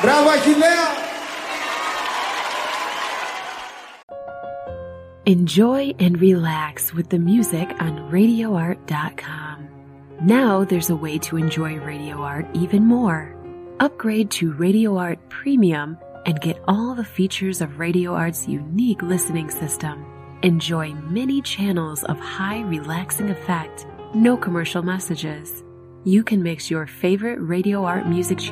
Bravo, Achillea! Enjoy and relax with the music on RadioArt.com. Now there's a way to enjoy Radio Art even more. Upgrade to Radio Art Premium and get all the features of Radio Art's unique listening system. Enjoy many channels of high relaxing effect, no commercial messages. You can mix your favorite Radio Art music